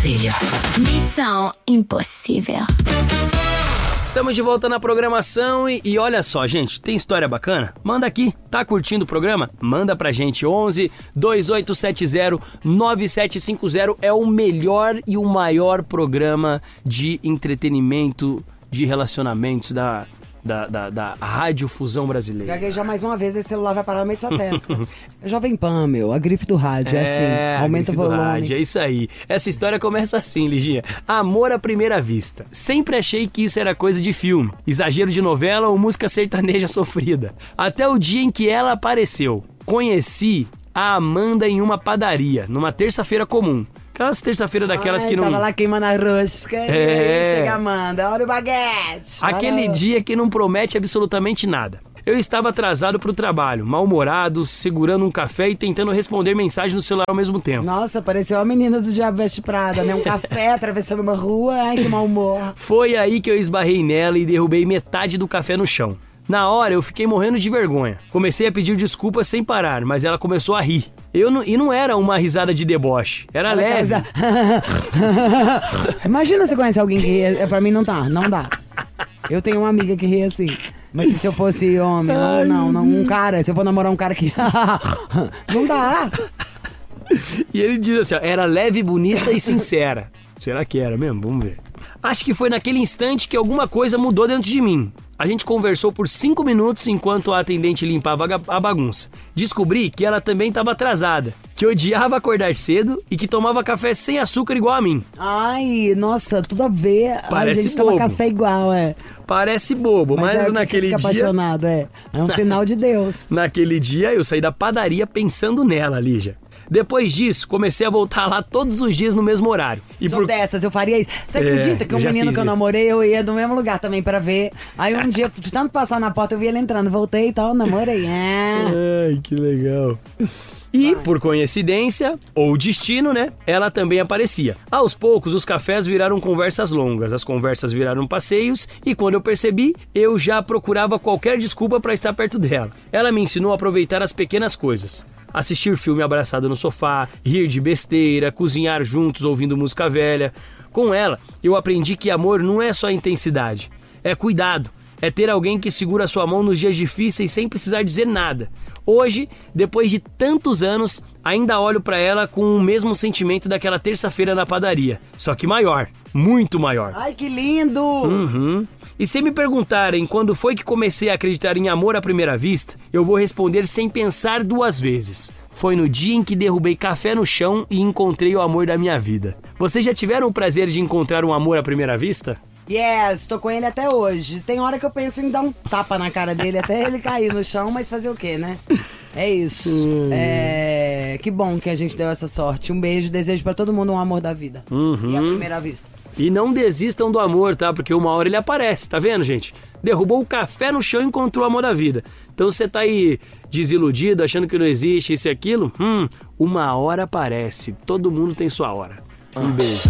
Brasília. Missão impossível. Estamos de volta na programação e olha só, gente, tem história bacana? Manda aqui, tá curtindo o programa? Manda pra gente, 11-2870-9750, é o melhor e o maior programa de entretenimento, de relacionamentos da Rádio Fusão Brasileira. Gaguejar mais uma vez, esse celular vai parar no meio dessa testa. É Jovem Pan, meu, a grife do rádio, é assim, aumenta o volume. Rádio, é isso aí. Essa história começa assim, Liginha. Amor à primeira vista. Sempre achei que isso era coisa de filme, exagero de novela ou música sertaneja sofrida. Até o dia em que ela apareceu. Conheci a Amanda em uma padaria, numa terça-feira comum. Aquelas terça-feira daquelas que não... Tava lá queimando a rosca. Chega, Amanda, olha o baguete. Aquele dia que não promete absolutamente nada. Eu estava atrasado pro trabalho, mal-humorado, segurando um café e tentando responder mensagem no celular ao mesmo tempo. Nossa, pareceu a menina do Diabo Veste Prada, né? Um café atravessando uma rua, ai que mau humor. Foi aí que eu esbarrei nela e derrubei metade do café no chão. Na hora eu fiquei morrendo de vergonha. Comecei a pedir desculpas sem parar, mas ela começou a rir. E não era uma risada de deboche, era leve. Imagina você conhecer alguém que ri, pra mim não dá. Eu tenho uma amiga que ri assim. Mas se eu fosse homem, não, um cara, se eu for namorar um cara que... não dá. E ele diz assim, ó, era leve, bonita e sincera. Será que era mesmo? Vamos ver. Acho que foi naquele instante que alguma coisa mudou dentro de mim. A gente conversou por 5 minutos enquanto a atendente limpava a bagunça. Descobri que ela também estava atrasada, que odiava acordar cedo e que tomava café sem açúcar igual a mim. Ai, nossa, tudo a ver. Parece a gente bobo. toma café igual, Parece bobo, mas naquele dia... apaixonado, é um sinal de Deus. Naquele dia eu saí da padaria pensando nela, Lígia. Depois disso, comecei a voltar lá todos os dias no mesmo horário. Dessas, eu faria isso. Você acredita que um menino que eu namorei, eu ia no mesmo lugar também pra ver. Aí um dia, de tanto passar na porta, eu vi ele entrando. Voltei e tal, namorei. Ai, que legal. E, por coincidência, ou destino, né, ela também aparecia. Aos poucos, os cafés viraram conversas longas, as conversas viraram passeios e quando eu percebi, eu já procurava qualquer desculpa pra estar perto dela. Ela me ensinou a aproveitar as pequenas coisas. Assistir filme abraçado no sofá, rir de besteira, cozinhar juntos ouvindo música velha. Com ela, eu aprendi que amor não é só intensidade, é cuidado. É ter alguém que segura a sua mão nos dias difíceis sem precisar dizer nada. Hoje, depois de tantos anos, ainda olho pra ela com o mesmo sentimento daquela terça-feira na padaria. Só que maior, muito maior. Ai, que lindo! E se me perguntarem quando foi que comecei a acreditar em amor à primeira vista, eu vou responder sem pensar 2 vezes. Foi no dia em que derrubei café no chão e encontrei o amor da minha vida. Vocês já tiveram o prazer de encontrar um amor à primeira vista? Yes, tô com ele até hoje. Tem hora que eu penso em dar um tapa na cara dele até ele cair no chão, mas fazer o quê, né? É isso. Que bom que a gente deu essa sorte. Um beijo, desejo pra todo mundo um amor da vida. E à primeira vista. E não desistam do amor, tá? Porque uma hora ele aparece, tá vendo, gente? Derrubou o café no chão e encontrou o amor da vida. Então você tá aí desiludido, achando que não existe isso e aquilo? Uma hora aparece. Todo mundo tem sua hora. Um beijo.